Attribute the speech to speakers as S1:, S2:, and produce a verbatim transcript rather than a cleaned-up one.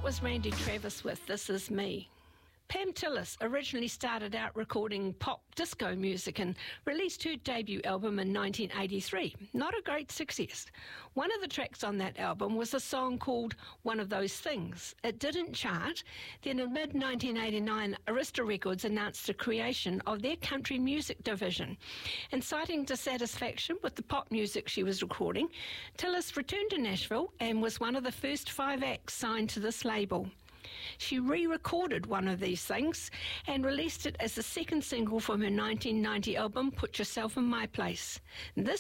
S1: was Randy Travis with This Is Me. Pam Tillis originally started out recording pop disco music and released her debut album in nineteen eighty-three. Not a great success. One of the tracks on that album was a song called One of Those Things. It didn't chart. Then in mid nineteen eighty-nine, Arista Records announced the creation of their country music division. And citing dissatisfaction with the pop music she was recording, Tillis returned to Nashville and was one of the first five acts signed to this label. She re-recorded One of These Things and released it as the second single from her nineteen ninety album, Put Yourself in My Place. This